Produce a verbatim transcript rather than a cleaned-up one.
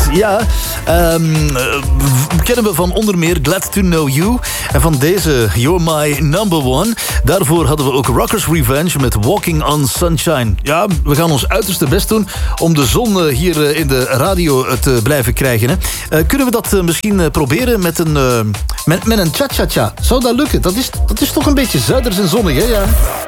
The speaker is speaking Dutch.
Ja, um, uh, kennen we van onder meer Glad to Know You. En van deze You're My Number One. Daarvoor hadden we ook Rockers Revenge met Walking on Sunshine. Ja, we gaan ons uiterste best doen om de zon hier in de radio te blijven krijgen. Hè. Uh, kunnen we dat uh, misschien proberen met een, uh, met, met een cha-cha-cha? Zou dat lukken? Dat is, dat is toch een beetje zuiders en zonnig, hè? Ja.